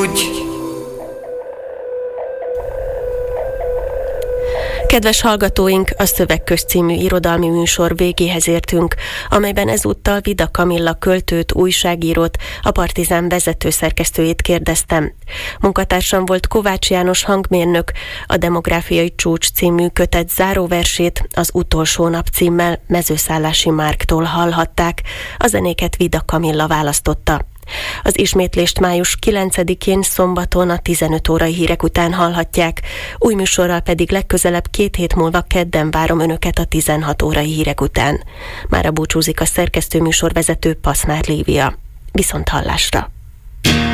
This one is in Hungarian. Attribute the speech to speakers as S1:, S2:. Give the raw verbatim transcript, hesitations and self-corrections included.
S1: úgy.
S2: Kedves hallgatóink, a Szövegköz című irodalmi műsor végéhez értünk, amelyben ezúttal Vida Kamilla költőt, újságírót, a Partizán vezető szerkesztőjét kérdeztem. Munkatársam volt Kovács János hangmérnök, a Demográfiai Csúcs című kötet záróversét az Utolsó nap címmel Mezőszállási Márktól hallhatták, a zenéket Vida Kamilla választotta. Az ismétlést május kilencedikén szombaton a tizenöt órai hírek után hallhatják, új műsorral pedig legközelebb két hét múlva kedden várom önöket a tizenhat órai hírek után. Mára búcsúzik a szerkesztő műsorvezető Paszmár Lívia. Viszont hallásra!